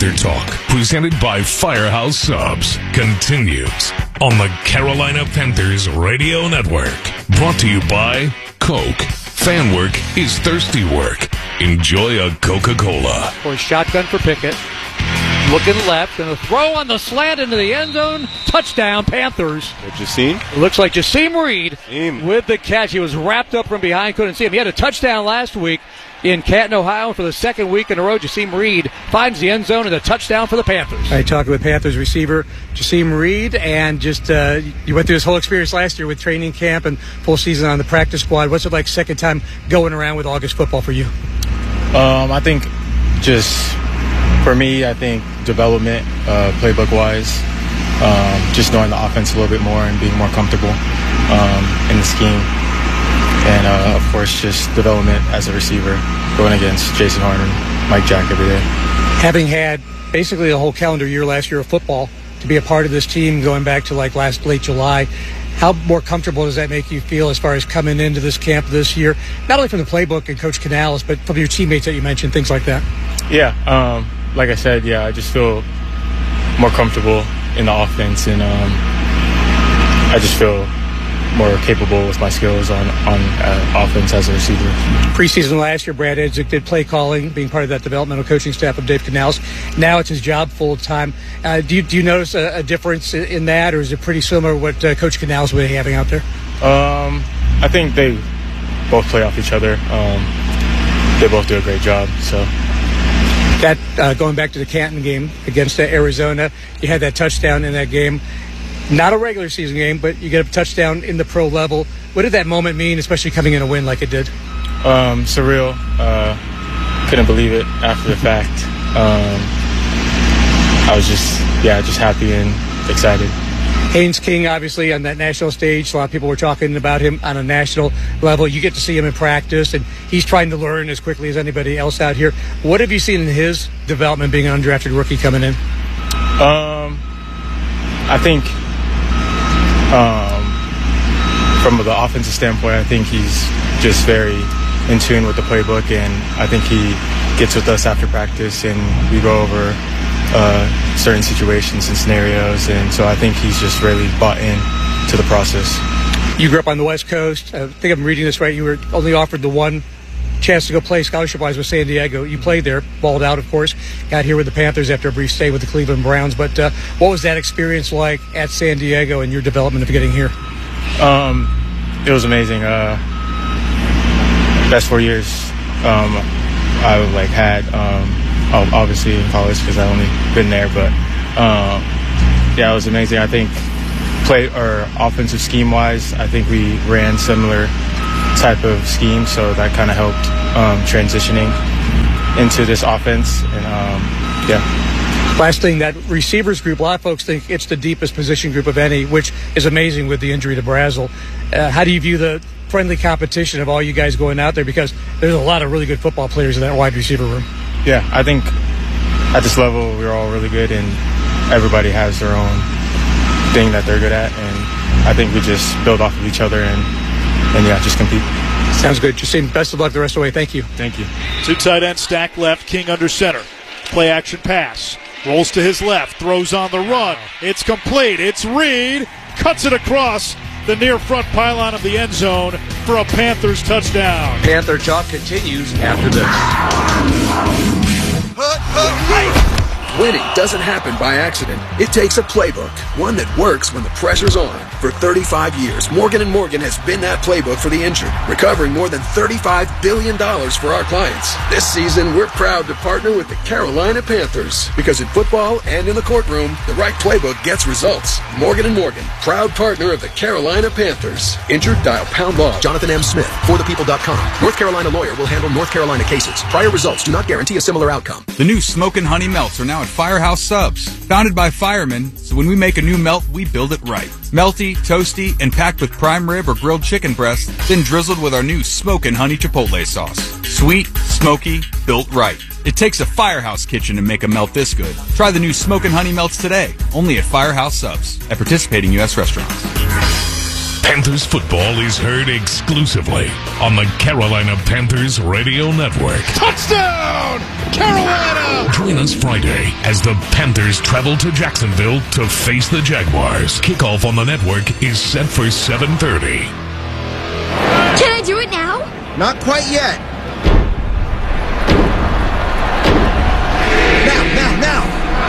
Panther Talk, presented by Firehouse Subs, continues on the Carolina Panthers Radio Network. Brought to you by Coke. Fan work is thirsty work. Enjoy a Coca-Cola. For a shotgun for Pickett. Looking left, and a throw on the slant into the end zone. Touchdown, Panthers. Jasim? It looks like Jasim Reed with the catch. He was wrapped up from behind, couldn't see him. He had a touchdown last week in Canton, Ohio. For the second week in a row, Jasim Reed finds the end zone and a touchdown for the Panthers. I talked with Panthers receiver Jasim Reed, and just you went through this whole experience last year with training camp and full season on the practice squad. What's it like second time going around with August football for you? I think just for me, I think development, playbook-wise, just knowing the offense a little bit more and being more comfortable in the scheme. And, of course, just development as a receiver, going against Jason Horn and Mike Jack every day. Having had basically the whole calendar year last year of football to be a part of this team going back to like late July, how more comfortable does that make you feel as far as coming into this camp this year, not only from the playbook and Coach Canales, but from your teammates that you mentioned, things like that? Yeah, like I said, I just feel more comfortable in the offense, and I just feel more capable with my skills on offense as a receiver. Preseason last year, Brad Edzik did play calling, being part of that developmental coaching staff of Dave Canales. Now it's his job full time. Do you notice a difference in that, or is it pretty similar to what Coach Canales will be having out there? I think they both play off each other. They both do a great job. So that going back to the Canton game against Arizona, you had that touchdown in that game. Not a regular season game, but you get a touchdown in the pro level. What did that moment mean, especially coming in a win like it did? Surreal. Couldn't believe it after the fact. I was just happy and excited. Haynes King, obviously, on that national stage. A lot of people were talking about him on a national level. You get to see him in practice, and he's trying to learn as quickly as anybody else out here. What have you seen in his development being an undrafted rookie coming in? I think from the offensive standpoint, I think he's just very in tune with the playbook, and I think he gets with us after practice, and we go over certain situations and scenarios, and so I think he's just really bought in to the process. You grew up on the West Coast. I think I'm reading this right. You were only offered the one chance to go play scholarship-wise with San Diego. You played there, balled out, of course, got here with the Panthers after a brief stay with the Cleveland Browns. But what was that experience like at San Diego and your development of getting here? It was amazing. Best 4 years I had, obviously in college because I only been there. But it was amazing. I think offensive scheme-wise, I think we ran similar type of scheme, so that kind of helped transitioning into this offense. And Last thing, that receivers group, a lot of folks think it's the deepest position group of any, which is amazing with the injury to Brazel. How do you view the friendly competition of all you guys going out there, because there's a lot of really good football players in that wide receiver room? Yeah, I think at this level we're all really good, and everybody has their own thing that they're good at, and I think we just build off of each other and just compete. Sounds good. Jasim, best of luck the rest of the way. Thank you. Thank you. Two tight ends stacked left, King under center. Play action pass. Rolls to his left, throws on the run. It's complete. It's Reed. Cuts it across the near front pylon of the end zone for a Panthers touchdown. Panther Talk continues after this. Winning doesn't happen by accident. It takes a playbook, one that works when the pressure's on. For 35 years, Morgan & Morgan has been that playbook for the injured, recovering more than $35 billion for our clients. This season, we're proud to partner with the Carolina Panthers, because in football and in the courtroom, the right playbook gets results. Morgan & Morgan, proud partner of the Carolina Panthers. Injured? Dial #law. Jonathan M. Smith, forthepeople.com. North Carolina lawyer will handle North Carolina cases. Prior results do not guarantee a similar outcome. The new Smokin' Honey Melts are now at Firehouse Subs. Founded by firemen, so when we make a new melt, we build it right. Melty, toasty, and packed with prime rib or grilled chicken breast, then drizzled with our new Smokin' Honey Chipotle sauce. Sweet, smoky, built right. It takes a Firehouse kitchen to make a melt this good. Try the new Smokin' Honey Melts today, only at Firehouse Subs, at participating U.S. restaurants. Panthers football is heard exclusively on the Carolina Panthers Radio Network. Touchdown, Carolina! Join us Friday as the Panthers travel to Jacksonville to face the Jaguars. Kickoff on the network is set for 7:30. Can I do it now? Not quite yet. Now.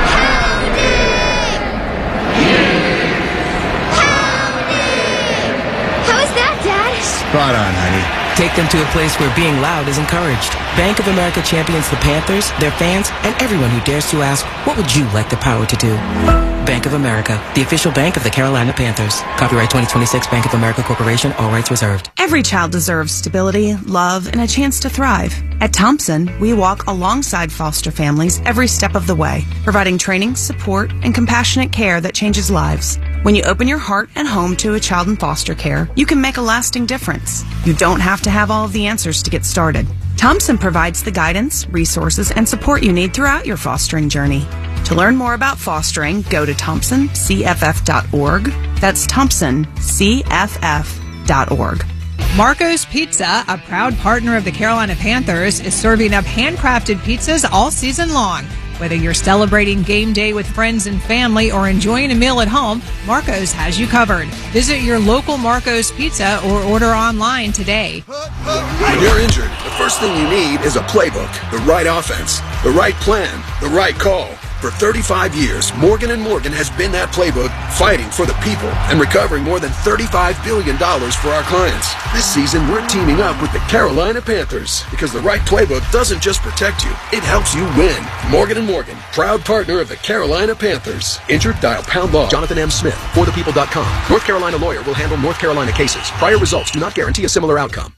How is that, Dad? Spot on, honey. Take them to a place where being loud is encouraged. Bank of America champions the Panthers, their fans, and everyone who dares to ask, what would you like the power to do? Bank of America, the official bank of the Carolina Panthers. Copyright 2026 Bank of America Corporation, all rights reserved. Every child deserves stability, love, and a chance to thrive. At Thompson, we walk alongside foster families every step of the way, providing training, support, and compassionate care that changes lives. When you open your heart and home to a child in foster care, you can make a lasting difference. You don't have to have all of the answers to get started. Thompson provides the guidance, resources, and support you need throughout your fostering journey. To learn more about fostering, go to thompsoncff.org. That's thompsoncff.org. Marco's Pizza, a proud partner of the Carolina Panthers, is serving up handcrafted pizzas all season long. Whether you're celebrating game day with friends and family or enjoying a meal at home, Marco's has you covered. Visit your local Marco's Pizza or order online today. When you're injured, the first thing you need is a playbook, the right offense, the right plan, the right call. For 35 years, Morgan & Morgan has been that playbook, fighting for the people and recovering more than $35 billion for our clients. This season, we're teaming up with the Carolina Panthers because the right playbook doesn't just protect you, it helps you win. Morgan & Morgan, proud partner of the Carolina Panthers. Injured? Dial #law. Jonathan M. Smith, forthepeople.com. North Carolina lawyer will handle North Carolina cases. Prior results do not guarantee a similar outcome.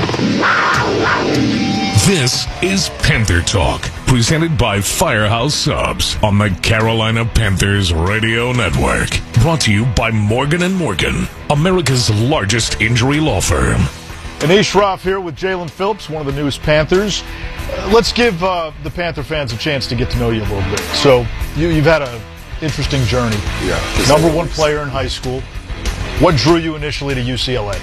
This is Panther Talk, presented by Firehouse Subs on the Carolina Panthers Radio Network. Brought to you by Morgan & Morgan, America's largest injury law firm. Anish Roth here with Jalen Phillips, one of the newest Panthers. Let's give the Panther fans a chance to get to know you a little bit. So you've had an interesting journey. Yeah. Number one player in high school. What drew you initially to UCLA?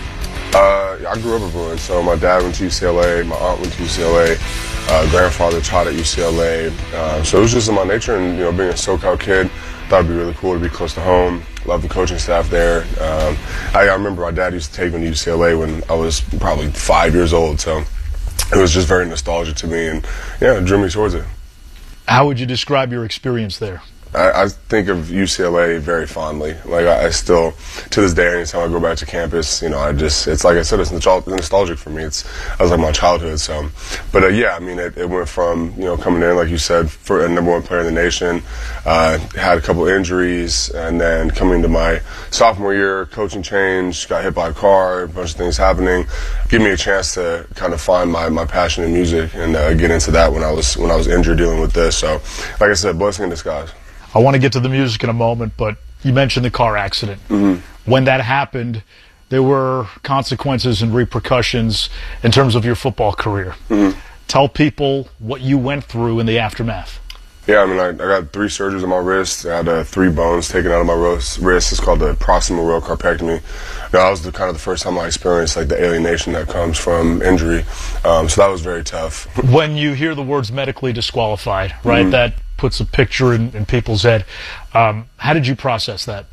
I grew up in Bruin, so my dad went to UCLA, my aunt went to UCLA, grandfather taught at UCLA, so it was just in my nature, and being a SoCal kid, thought it'd be really cool to be close to home. Love the coaching staff there. I remember my dad used to take me to UCLA when I was probably 5 years old, so it was just very nostalgic to me, and it drew me towards it. How would you describe your experience there? I think of UCLA very fondly. Like I still, to this day, anytime I go back to campus, it's like I said, it's nostalgic for me. I was like my childhood. So, but it went from coming in, like you said, for a number one player in the nation, had a couple injuries, and then coming to my sophomore year, coaching change, got hit by a car, a bunch of things happening, give me a chance to kind of find my passion in music and get into that when I was injured dealing with this. So, like I said, blessing in disguise. I want to get to the music in a moment, but you mentioned the car accident. Mm-hmm. When that happened, there were consequences and repercussions in terms of your football career. Mm-hmm. Tell people what you went through in the aftermath. Yeah, I got 3 surgeries on my wrist. I had 3 bones taken out of my wrist. It's called the proximal row carpectomy. That was the first time I experienced the alienation that comes from injury. So that was very tough. When you hear the words medically disqualified, right, Mm-hmm. that puts a picture in people's head. How did you process that?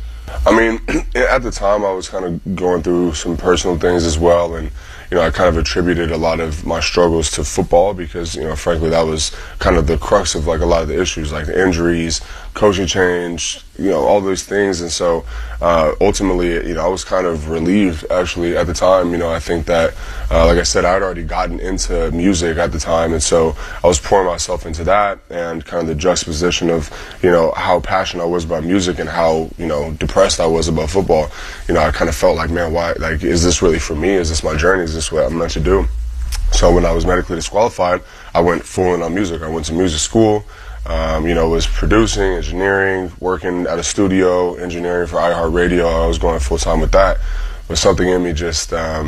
At the time, I was kind of going through some personal things as well, and I kind of attributed a lot of my struggles to football because, frankly, that was kind of the crux of a lot of the issues, like the injuries, coaching change, all those things. And so ultimately, I was kind of relieved actually at the time. I think that, like I said, I had already gotten into music at the time, and so I was pouring myself into that, and kind of the juxtaposition of, how passionate I was about music and how, depressed I was about football. I kind of felt like, man, why, is this really for me? Is this my journey? Is this what I'm meant to do? So when I was medically disqualified, I went full in on music. I went to music school. Was producing, engineering, working at a studio, engineering for iHeartRadio. I was going full time with that. But something in me just, I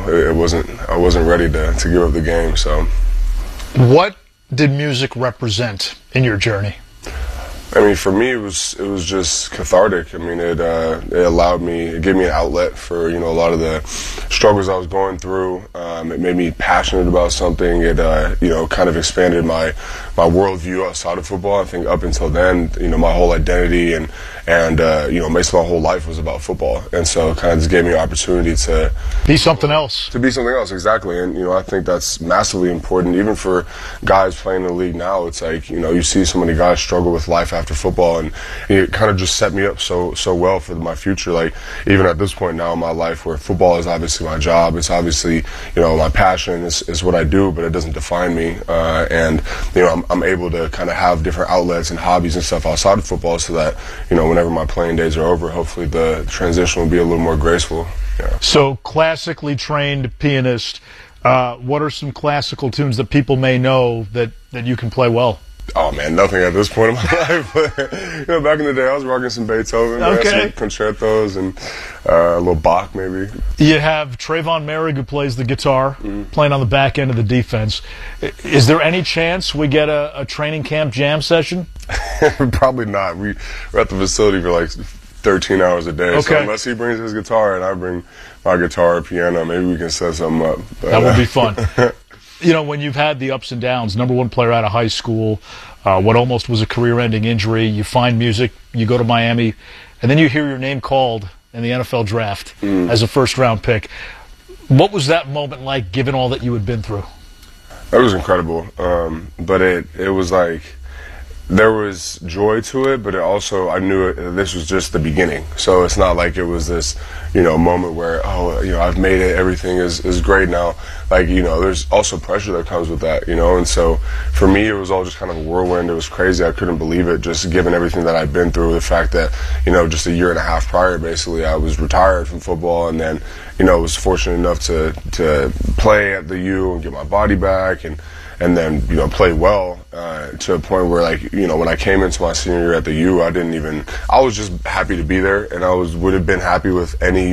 wasn't ready to give up the game. So, what did music represent in your journey? I mean, for me, it was just cathartic. I mean, it gave me an outlet for, a lot of the struggles I was going through. It made me passionate about something. It, kind of expanded my worldview outside of football. I think up until then, my whole identity and basically my whole life was about football. And so it kind of just gave me an opportunity to be something else. To be something else, exactly. And, I think that's massively important, even for guys playing in the league now. It's like, you see so many guys struggle with life after football, and it kind of just set me up so well for my future. Like, even at this point now in my life, where football is obviously my job, it's obviously, my passion is what I do, but it doesn't define me. And, I'm able to kind of have different outlets and hobbies and stuff outside of football, so that, whenever my playing days are over, hopefully the transition will be a little more graceful. Yeah. So, classically trained pianist, what are some classical tunes that people may know that you can play well? Oh man, nothing at this point in my life. But, back in the day, I was rocking some Beethoven, some concertos, and a little Bach maybe. You have Trayvon Merrick, who plays the guitar, playing on the back end of the defense. Is there any chance we get a training camp jam session? Probably not. We're at the facility for like 13 hours a day. Okay. So unless he brings his guitar and I bring my guitar or piano, maybe we can set something up. But, that would be fun. When you've had the ups and downs, number one player out of high school, what almost was a career-ending injury, you find music, you go to Miami, and then you hear your name called in the NFL draft as a first-round pick. What was that moment like, given all that you had been through? That was incredible. But it was like, there was joy to it, but it also, I knew this was just the beginning. So it's not like it was this, moment where, I've made it, everything is great now. Like, there's also pressure that comes with that, and so for me, it was all just kind of a whirlwind. It was crazy. I couldn't believe it, just given everything that I'd been through, the fact that, just a year and a half prior, basically, I was retired from football, and then, was fortunate enough to play at the U and get my body back, and then, play well to a point where, like, when I came into my senior year at the U, I was just happy to be there, and I would have been happy with any,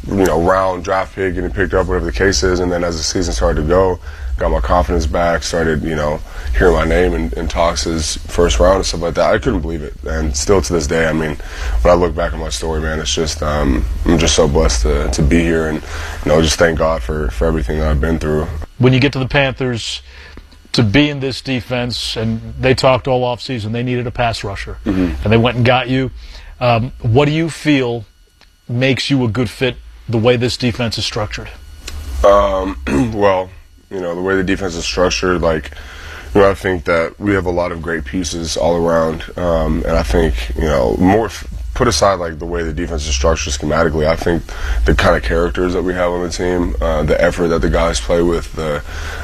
round draft pick getting picked up, whatever the case is. And then as the season started to go, got my confidence back, started, hearing my name in talks as first round and stuff like that. I couldn't believe it. And still to this day, I mean, when I look back at my story, man, it's just, I'm just so blessed to be here, and, just thank God for everything that I've been through. When you get to the Panthers, to be in this defense, and they talked all offseason, they needed a pass rusher, and they went and got you. What do you feel makes you a good fit the way this defense is structured? Well, the way the defense is structured, like, I think that we have a lot of great pieces all around, and I think, more put aside like the way the defense is structured schematically, I think the kind of characters that we have on the team, the effort that the guys play with, the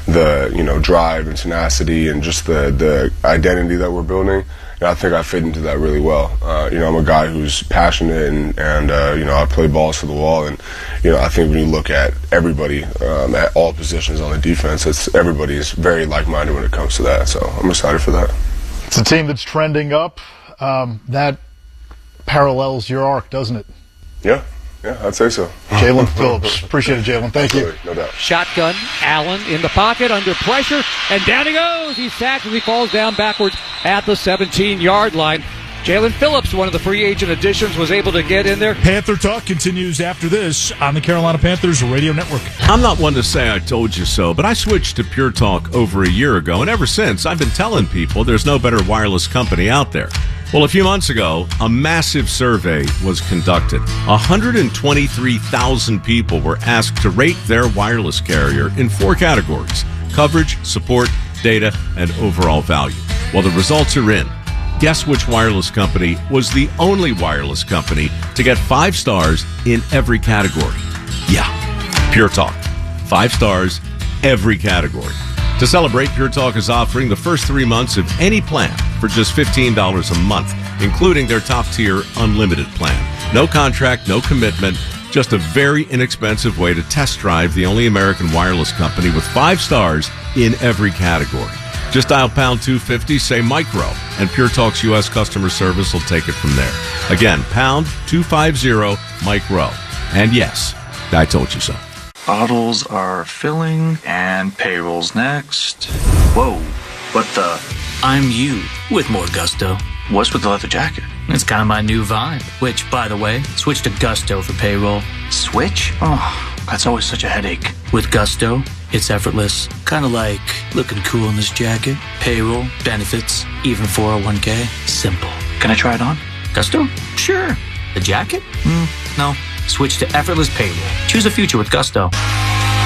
drive and tenacity, and just the identity that we're building, I think I fit into that really well. I'm a guy who's passionate, and I play balls for the wall, and I think when you look at everybody at all positions on the defense, everybody is very like-minded when it comes to that. So I'm excited for that. It's a team that's trending up. That parallels your arc, doesn't it? Yeah, I'd say so. Jaelan Phillips. Appreciate it, Jaelan. Thank you. No doubt. Shotgun, Allen in the pocket, under pressure, and down he goes. He's sacked as he falls down backwards at the 17-yard line. Jaelan Phillips, one of the free agent additions, was able to get in there. Panther Talk continues after this on the Carolina Panthers Radio Network. I'm not one to say I told you so, but I switched to Pure Talk over a year ago, and ever since, I've been telling people there's no better wireless company out there. Well, a few months ago, a massive survey was conducted. 123,000 people were asked to rate their wireless carrier in 4 categories: coverage, support, data, and overall value. Well, the results are in. Guess which wireless company was the only wireless company to get 5 stars in every category? Yeah, Pure Talk. 5 stars, every category. To celebrate, Pure Talk is offering the first 3 months of any plan for just $15 a month, including their top-tier unlimited plan. No contract, no commitment, just a very inexpensive way to test drive the only American wireless company with 5 stars in every category. Just dial pound 250, say micro, and Pure Talk's U.S. customer service will take it from there. Again, pound 250 micro. And yes, I told you so. Bottles are filling, and payroll's next. Whoa, what the? I'm you with more gusto. What's with the leather jacket? It's kind of my new vibe. Which, by the way, switch to Gusto for payroll. Switch? Oh, that's always such a headache. With Gusto, it's effortless. Kind of like looking cool in this jacket. Payroll, benefits, even 401k. Simple. Can I try it on? Gusto? Sure. The jacket? No. Switch to effortless payroll. Choose a future with Gusto.